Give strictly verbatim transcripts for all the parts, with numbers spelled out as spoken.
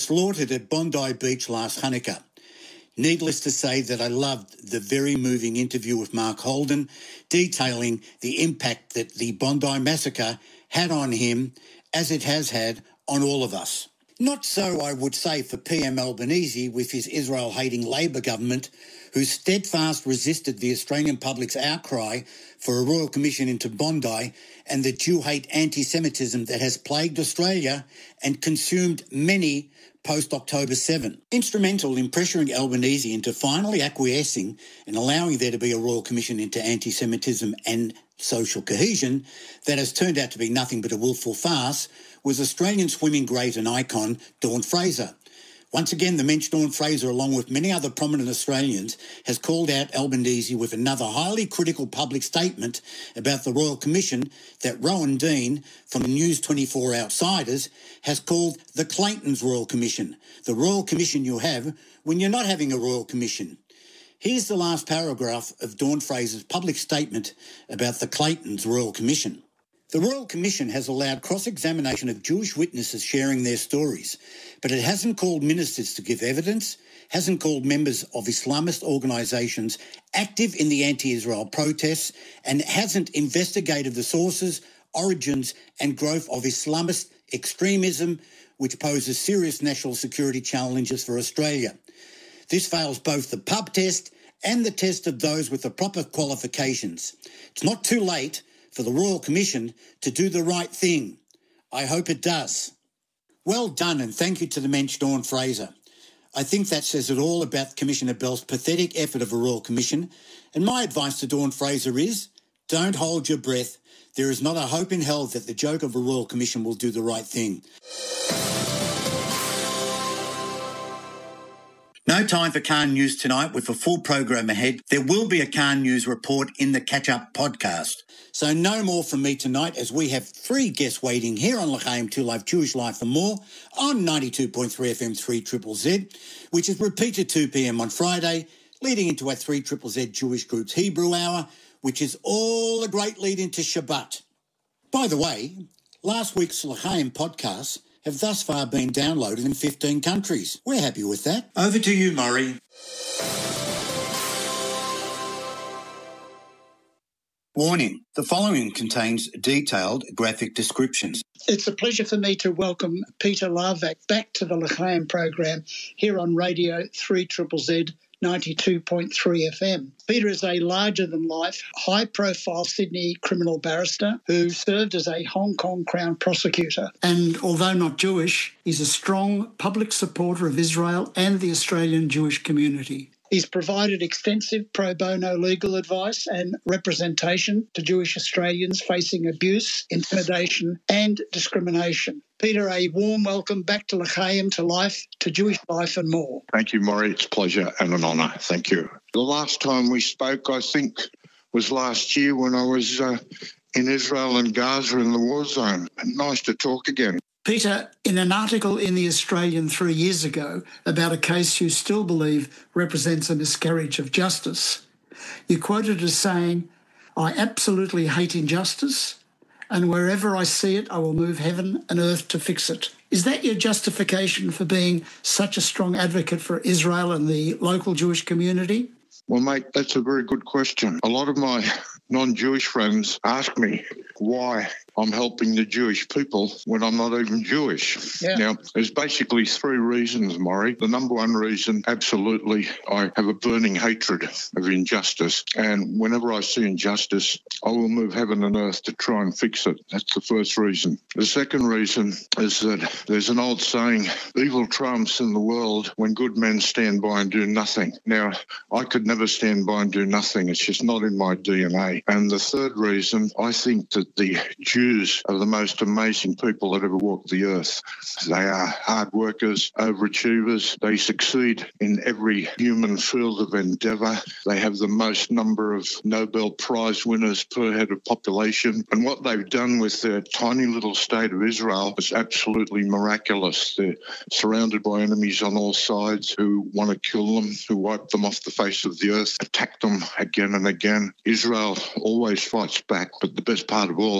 slaughtered at Bondi Beach last Hanukkah. Needless to say that I loved the very moving interview with Mark Holden, detailing the impact that the Bondi massacre had on him, as it has had on all of us. Not so, I would say, for P M Albanese with his Israel-hating Labor government, who steadfast resisted the Australian public's outcry for a royal commission into Bondi and the Jew-hate anti-Semitism that has plagued Australia and consumed many post-October seventh. Instrumental in pressuring Albanese into finally acquiescing and allowing there to be a royal commission into anti-Semitism and social cohesion that has turned out to be nothing but a willful farce was Australian swimming great and icon Dawn Fraser. Once again, the mensch Dawn Fraser, along with many other prominent Australians, has called out Albanese with another highly critical public statement about the Royal Commission that Rowan Dean from the News twenty-four Outsiders has called the Clayton's Royal Commission, the Royal Commission you have when you're not having a Royal Commission. Here's the last paragraph of Dawn Fraser's public statement about the Clayton's Royal Commission. The Royal Commission has allowed cross-examination of Jewish witnesses sharing their stories, but it hasn't called ministers to give evidence, hasn't called members of Islamist organisations active in the anti-Israel protests, and hasn't investigated the sources, origins and growth of Islamist extremism, which poses serious national security challenges for Australia. This fails both the pub test and the test of those with the proper qualifications. It's not too late for the Royal Commission to do the right thing. I hope it does. Well done, and thank you to the mensch Dawn Fraser. I think that says it all about Commissioner Bell's pathetic effort of a Royal Commission, and my advice to Dawn Fraser is, don't hold your breath. There is not a hope in hell that the joke of a Royal Commission will do the right thing. No time for Khan News tonight. With a full program ahead, there will be a Khan News report in the Catch-Up podcast. So no more from me tonight, as we have three guests waiting here on L'Chaim two Life, Jewish Life and More on ninety-two point three F M three Z Z Z, which is repeated two p.m. on Friday, leading into our three Z Z Z Jewish Group's Hebrew Hour, which is all a great lead into Shabbat. By the way, last week's L'Chaim podcasts have thus far been downloaded in fifteen countries. We're happy with that. Over to you, Murray. Warning, the following contains detailed graphic descriptions. It's a pleasure for me to welcome Peter Larvak back to the L'Chaim program here on Radio three Z Z Z ninety-two point three F M. Peter is a larger-than-life, high-profile Sydney criminal barrister who served as a Hong Kong Crown prosecutor. And although not Jewish, he's a strong public supporter of Israel and the Australian Jewish community. He's provided extensive pro bono legal advice and representation to Jewish Australians facing abuse, intimidation and discrimination. Peter, a warm welcome back to L'Chaim, to Life, to Jewish Life and More. Thank you, Maury. It's a pleasure and an honour. Thank you. The last time we spoke, I think, was last year when I was uh, in Israel and Gaza in the war zone. Nice to talk again. Peter, in an article in The Australian three years ago about a case you still believe represents a miscarriage of justice, you quoted as saying, "I absolutely hate injustice, and wherever I see it, I will move heaven and earth to fix it." Is that your justification for being such a strong advocate for Israel and the local Jewish community? Well, mate, that's a very good question. A lot of my non-Jewish friends ask me why I'm helping the Jewish people when I'm not even Jewish. Yeah. Now, there's basically three reasons, Maury. The number one reason, absolutely, I have a burning hatred of injustice. And whenever I see injustice, I will move heaven and earth to try and fix it. That's the first reason. The second reason is that there's an old saying, evil triumphs in the world when good men stand by and do nothing. Now, I could never stand by and do nothing. It's just not in my D N A. And the third reason, I think that the Jews are the most amazing people that ever walked the earth. They are hard workers, overachievers. They succeed in every human field of endeavour. They have the most number of Nobel Prize winners per head of population. And what they've done with their tiny little state of Israel is absolutely miraculous. They're surrounded by enemies on all sides who want to kill them, who wipe them off the face of the earth, attack them again and again. Israel always fights back, but the best part of all, Israel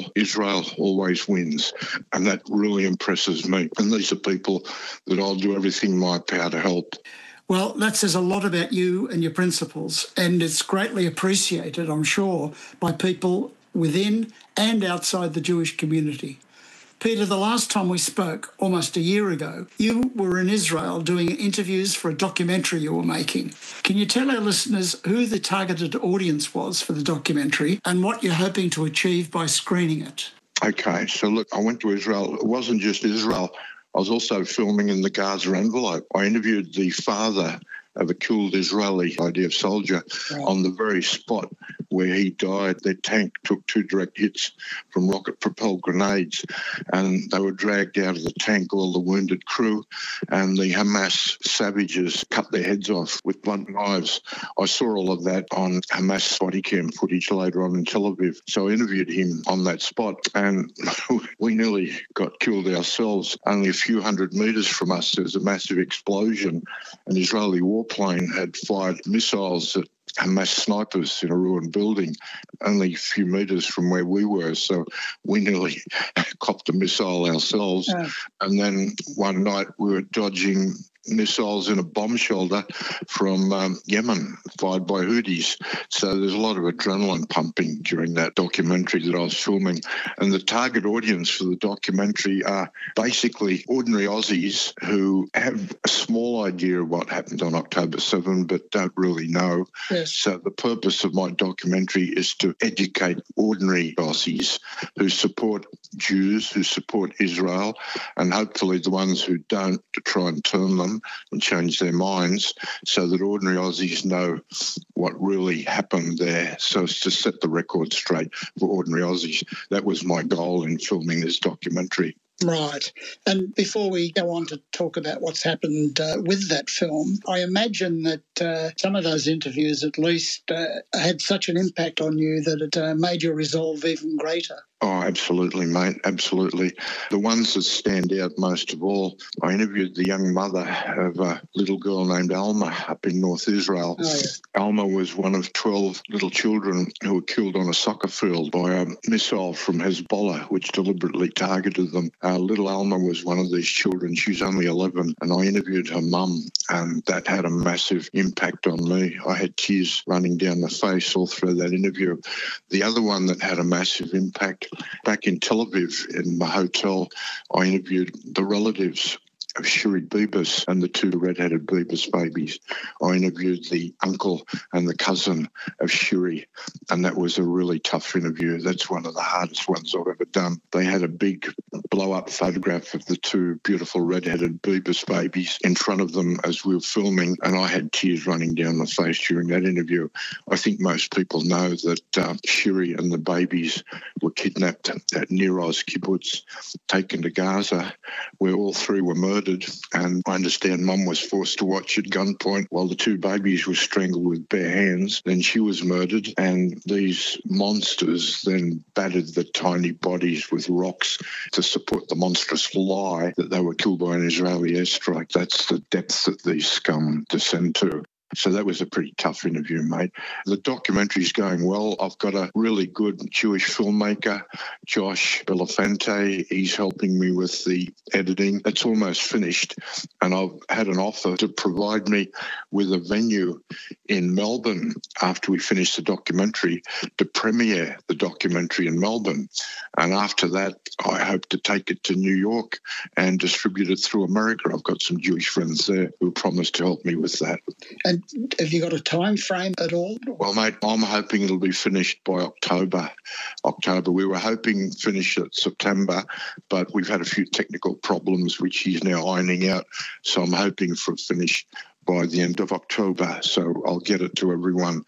Israel always wins, and that really impresses me. And these are people that I'll do everything in my power to help. Well, that says a lot about you and your principles, and it's greatly appreciated, I'm sure, by people within and outside the Jewish community. Peter, the last time we spoke, almost a year ago, you were in Israel doing interviews for a documentary you were making. Can you tell our listeners who the targeted audience was for the documentary and what you're hoping to achieve by screening it? Okay, so look, I went to Israel. It wasn't just Israel. I was also filming in the Gaza envelope. I interviewed the father of a killed Israeli I D F soldier right. on the very spot where he died. Their tank took two direct hits from rocket-propelled grenades, and they were dragged out of the tank, all the wounded crew, and the Hamas savages cut their heads off with blunt knives. I saw all of that on Hamas body cam footage later on in Tel Aviv. So I interviewed him on that spot, and we nearly got killed ourselves. Only a few hundred metres from us, there was a massive explosion. An Israeli warplane had fired missiles at Hamas snipers in a ruined building only a few metres from where we were. So we nearly copped a missile ourselves. Yeah. And then one night we were dodging missiles in a bomb shelter from um, Yemen, fired by Houthis. So there's a lot of adrenaline pumping during that documentary that I was filming. And the target audience for the documentary are basically ordinary Aussies who have a small idea of what happened on October seventh, but don't really know. Yes. So the purpose of my documentary is to educate ordinary Aussies who support Jews, who support Israel, and hopefully the ones who don't, to try and turn them and change their minds so that ordinary Aussies know what really happened there. So it's to set the record straight for ordinary Aussies. That was my goal in filming this documentary. Right. And before we go on to talk about what's happened uh, with that film, I imagine that uh, some of those interviews at least uh, had such an impact on you that it uh, made your resolve even greater. Oh, absolutely, mate, absolutely. The ones that stand out most of all, I interviewed the young mother of a little girl named Alma up in North Israel. Oh, yeah. Alma was one of twelve little children who were killed on a soccer field by a missile from Hezbollah, which deliberately targeted them. Uh, little Alma was one of these children. She was only eleven, and I interviewed her mum, and that had a massive impact on me. I had tears running down the face all through that interview. The other one that had a massive impact, back in Tel Aviv, in my hotel, I interviewed the relatives of Shuri Bibas and the two red-headed Bibas babies. I interviewed the uncle and the cousin of Shuri, and that was a really tough interview. That's one of the hardest ones I've ever done. They had a big blow-up photograph of the two beautiful red-headed Bibas babies in front of them as we were filming, and I had tears running down my face during that interview. I think most people know that uh, Shuri and the babies were kidnapped at Nir Oz kibbutz, taken to Gaza, where all three were murdered. And I understand Mum was forced to watch at gunpoint while the two babies were strangled with bare hands. Then she was murdered, and these monsters then battered the tiny bodies with rocks to support the monstrous lie that they were killed by an Israeli airstrike. That's the depth that these scum descend to. So that was a pretty tough interview, mate. The documentary's going well. I've got a really good Jewish filmmaker, Josh Belafante. He's helping me with the editing. It's almost finished, and I've had an offer to provide me with a venue in Melbourne after we finish the documentary to premiere the documentary in Melbourne. And after that, I hope to take it to New York and distribute it through America. I've got some Jewish friends there who promised to help me with that. And have you got a time frame at all? Well, mate, I'm hoping it'll be finished by October. October. We were hoping to finish it September, but we've had a few technical problems, which he's now ironing out. So I'm hoping for a finish by the end of October. So I'll get it to everyone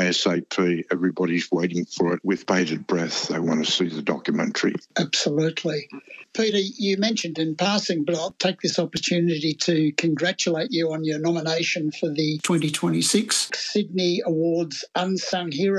ASAP. Everybody's waiting for it with bated breath. They want to see the documentary. Absolutely. Peter, you mentioned in passing, but I'll take this opportunity to congratulate you on your nomination for the twenty twenty-six Sydney Awards Unsung Hero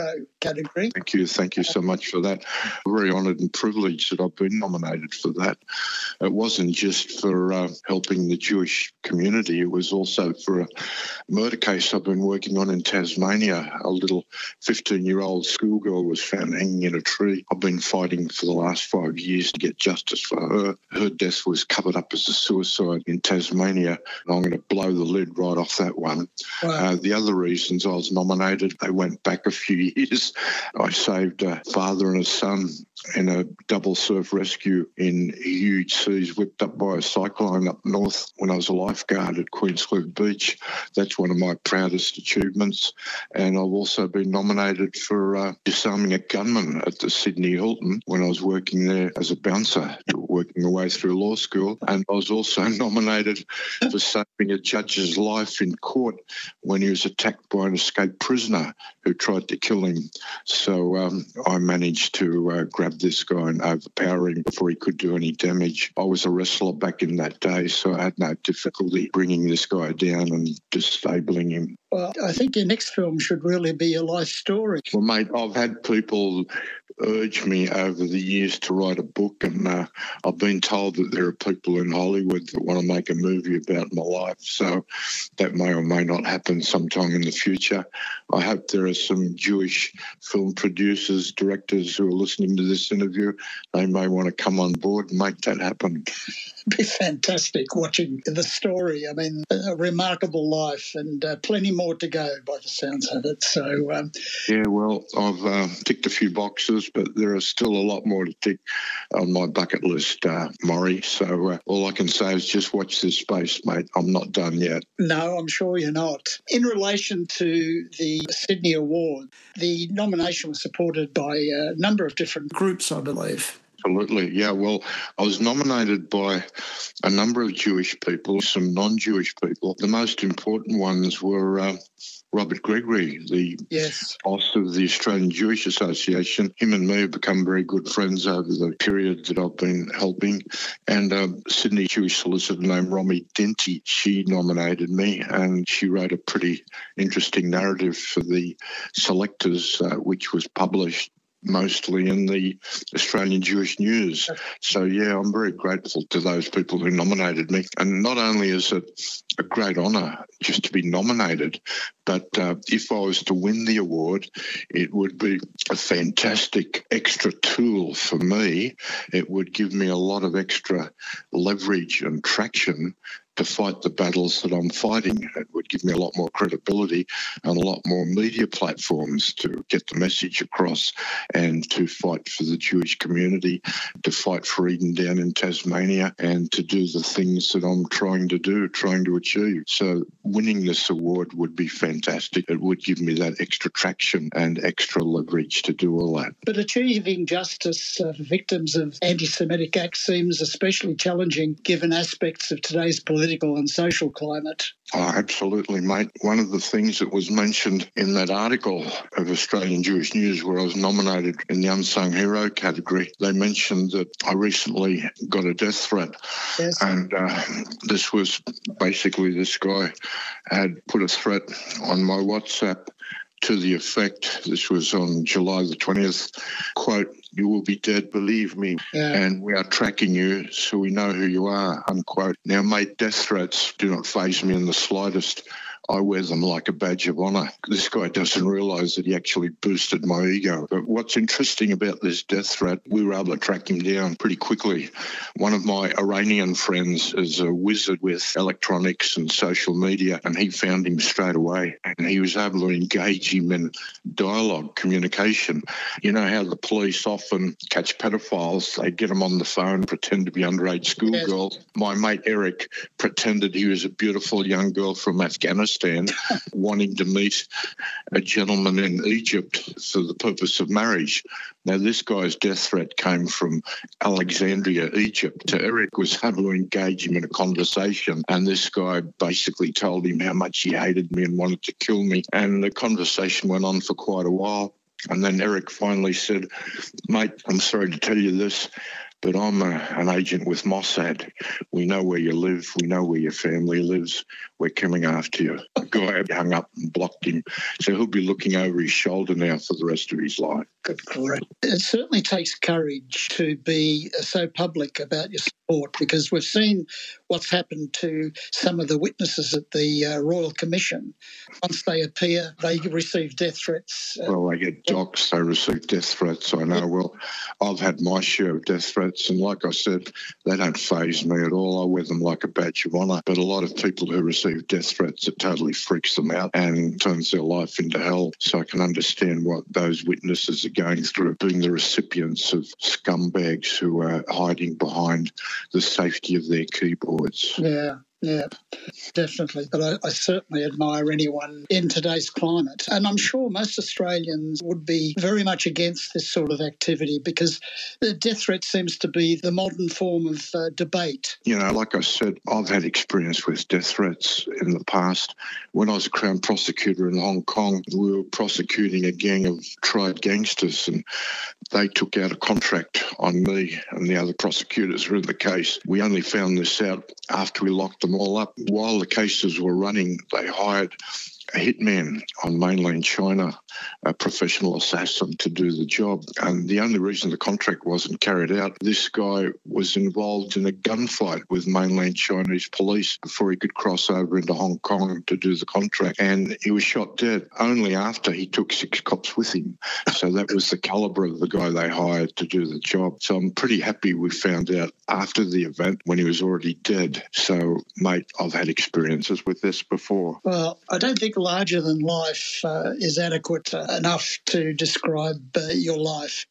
category. Thank you. Thank you so much for that. Very honoured and privileged that I've been nominated for that. It wasn't just for uh, helping the Jewish community. It was also for a murder case I've been working on in Tasmania. A little fifteen-year-old schoolgirl was found hanging in a tree. I've been fighting for the last five years to get justice for her. Her death was covered up as a suicide in Tasmania. And I'm going to blow the lid right off that one. Wow. Uh, the other reasons I was nominated, they went back a few years. I saved a father and a son in a double surf rescue in huge seas whipped up by a cyclone up north when I was a lifeguard at Queenscliff Beach. That's one of my proudest achievements. And I've also been nominated for uh, disarming a gunman at the Sydney Hilton when I was working there as a bouncer, working my way through law school. And I was also nominated for saving a judge's life in court when he was attacked by an escaped prisoner who tried to kill him. So um, I managed to uh, grab this guy and overpower him before he could do any damage. I was a wrestler back in that day, so I had no difficulty bringing this guy down and disabling him. Well, I think your next film should really be a life story. Well, mate, I've had people urge me over the years to write a book, and uh, I've been told that there are people in Hollywood that want to make a movie about my life, so that may or may not happen sometime in the future. I hope there are some Jewish film producers, directors who are listening to this interview. They may want to come on board and make that happen. It'd be fantastic watching the story. I mean, a remarkable life and uh, plenty more to go by the sounds of it. So, um, yeah, well, I've uh, ticked a few boxes, but there are still a lot more to tick on my bucket list, uh, Maury. So uh, all I can say is just watch this space, mate. I'm not done yet. No, I'm sure you're not. In relation to the Sydney Award, the nomination was supported by a number of different groups, I believe. Absolutely. Yeah, well, I was nominated by a number of Jewish people, some non-Jewish people. The most important ones were uh, Robert Gregory, the yes. boss of the Australian Jewish Association. Him and me have become very good friends over the period that I've been helping. And a Sydney Jewish solicitor named Romy Dinty, she nominated me, and she wrote a pretty interesting narrative for the selectors, uh, which was published mostly in the Australian Jewish News. So, yeah, I'm very grateful to those people who nominated me. And not only is it a great honour just to be nominated, but uh, if I was to win the award, it would be a fantastic extra tool for me. It would give me a lot of extra leverage and traction to fight the battles that I'm fighting. It would give me a lot more credibility and a lot more media platforms to get the message across and to fight for the Jewish community, to fight for Eden down in Tasmania, and to do the things that I'm trying to do, trying to achieve. So winning this award would be fantastic. It would give me that extra traction and extra leverage to do all that. But achieving justice uh, for victims of anti-Semitic acts seems especially challenging given aspects of today's political political and social climate. Oh, absolutely, mate. One of the things that was mentioned in that article of Australian Jewish News where I was nominated in the Unsung Hero category, they mentioned that I recently got a death threat. Yes. And uh, this was basically this guy had put a threat on my WhatsApp to the effect, this was on July the twentieth, quote, "You will be dead, believe me, yeah. and we are tracking you so we know who you are," unquote. Now, mate, death threats do not faze me in the slightest. I wear them like a badge of honour. This guy doesn't realise that he actually boosted my ego. But what's interesting about this death threat, we were able to track him down pretty quickly. One of my Iranian friends is a wizard with electronics and social media, and he found him straight away. And he was able to engage him in dialogue, communication. You know how the police often catch pedophiles, they get them on the phone, pretend to be underage schoolgirls. Yes. My mate Eric pretended he was a beautiful young girl from Afghanistan wanting to meet a gentleman in Egypt for the purpose of marriage. Now, this guy's death threat came from Alexandria, Egypt. So Eric was able to engage him in a conversation, and this guy basically told him how much he hated me and wanted to kill me. And the conversation went on for quite a while. And then Eric finally said, "Mate, I'm sorry to tell you this, but I'm a, an agent with Mossad. We know where you live. We know where your family lives. We're coming after you. The guy hung up and blocked him. So he'll be looking over his shoulder now for the rest of his life. Good grief. It certainly takes courage to be so public about your support, because we've seen what's happened to some of the witnesses at the uh, Royal Commission. Once they appear, they receive death threats. Uh, well, they get doxed, they receive death threats. I know. Well, I've had my share of death threats, and like I said, they don't faze me at all. I wear them like a badge of honour. But a lot of people who receive death threats, it totally freaks them out and turns their life into hell. So I can understand what those witnesses are going through, being the recipients of scumbags who are hiding behind the safety of their keyboards. Yeah. Yeah, definitely. But I, I certainly admire anyone in today's climate. And I'm sure most Australians would be very much against this sort of activity, because the death threat seems to be the modern form of uh, debate. You know, like I said, I've had experience with death threats in the past. When I was a Crown prosecutor in Hong Kong, we were prosecuting a gang of tried gangsters, and they took out a contract on me and the other prosecutors were in the case. We only found this out after we locked them all up. While the cases were running, they hired a hitman on mainland China, a professional assassin, to do the job. And the only reason the contract wasn't carried out, this guy was involved in a gunfight with mainland Chinese police before he could cross over into Hong Kong to do the contract. And he was shot dead only after he took six cops with him. So that was the calibre of the guy they hired to do the job. So I'm pretty happy we found out after the event when he was already dead. So, mate, I've had experiences with this before. Well, I don't think larger than life uh, is adequate uh, enough to describe uh, your life.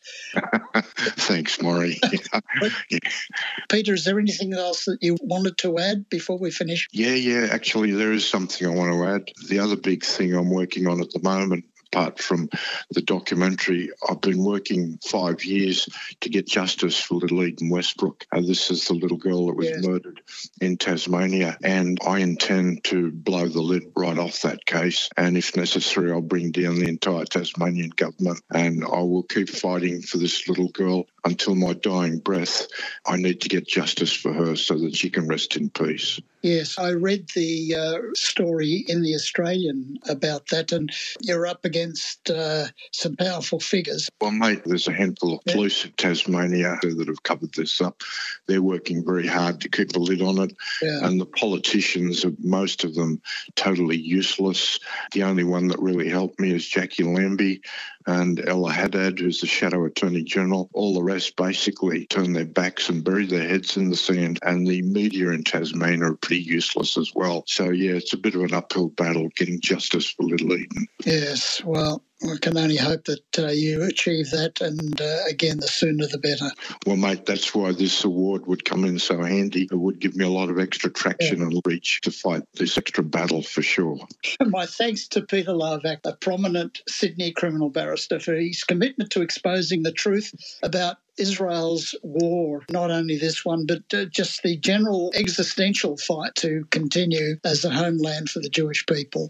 Thanks, Maury. Yeah. Peter, is there anything else that you wanted to add before we finish? Yeah, yeah, actually there is something I want to add. The other big thing I'm working on at the moment, apart from the documentary, I've been working five years to get justice for little Eden Westbrook. Uh, this is the little girl that was yes. murdered in Tasmania, and I intend to blow the lid right off that case. And if necessary, I'll bring down the entire Tasmanian government, and I will keep fighting for this little girl until my dying breath. I need to get justice for her so that she can rest in peace. Yes, I read the uh, story in The Australian about that, and you're up against uh, some powerful figures. Well, mate, there's a handful of yeah. police in Tasmania that have covered this up. They're working very hard to keep a lid on it, yeah. and the politicians, most of them, totally useless. The only one that really helped me is Jackie Lambie and Ella Haddad, who's the Shadow Attorney General. All the rest basically turn their backs and bury their heads in the sand, and the media in Tasmania are pretty useless as well. So, yeah, it's a bit of an uphill battle getting justice for Little Eden. Yes, well, I can only hope that uh, you achieve that, and uh, again, the sooner the better. Well, mate, that's why this award would come in so handy. It would give me a lot of extra traction yeah. and reach to fight this extra battle for sure. My thanks to Peter Larvac, a prominent Sydney criminal barrister, for his commitment to exposing the truth about Israel's war, not only this one, but uh, just the general existential fight to continue as a homeland for the Jewish people.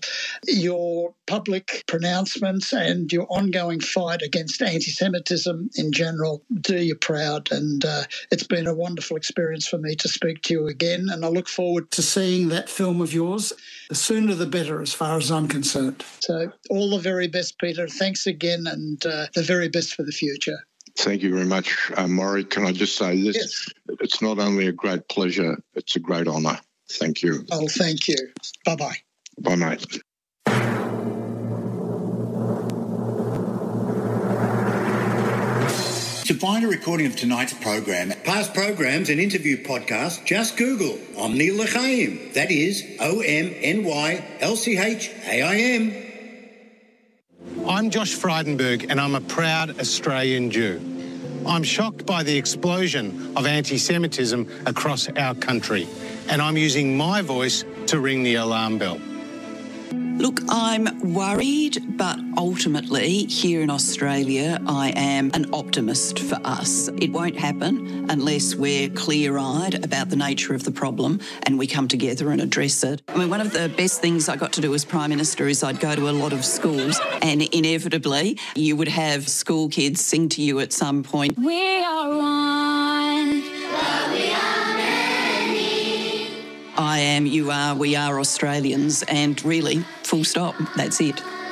Your public pronouncements and your ongoing fight against anti-Semitism in general do you proud, and uh, it's been a wonderful experience for me to speak to you again, and I look forward to seeing that film of yours. The sooner the better as far as I'm concerned. So all the very best, Peter. Thanks again, and uh, the very best for the future. Thank you very much, uh, Maury. Can I just say this? Yes. It's not only a great pleasure, it's a great honour. Thank you. Oh, thank you. Bye-bye. Bye, mate. To find a recording of tonight's program, past programs and interview podcasts, just Google Omni L'Chaim. That is O M N Y L C H A I M. I'm Josh Frydenberg, and I'm a proud Australian Jew. I'm shocked by the explosion of anti-Semitism across our country, and I'm using my voice to ring the alarm bell. Look, I'm worried, but ultimately here in Australia, I am an optimist for us. It won't happen unless we're clear-eyed about the nature of the problem and we come together and address it. I mean, one of the best things I got to do as Prime Minister is I'd go to a lot of schools, and inevitably you would have school kids sing to you at some point. We are one. am, you are, we are Australians, and really, full stop, that's it.